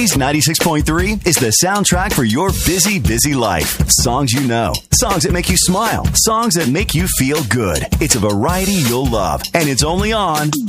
Blaze 96.3 is the soundtrack for your busy, busy life. Songs you know, songs that make you smile, songs that make you feel good. It's a variety you'll love, and it's only on